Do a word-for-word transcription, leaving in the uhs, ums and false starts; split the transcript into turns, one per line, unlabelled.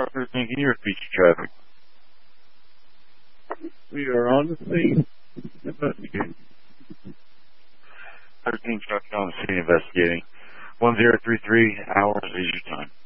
Car thirteen, can you repeat your traffic?
We are on the scene investigating.
thirteen truck on the scene investigating. one zero three three hours is your time.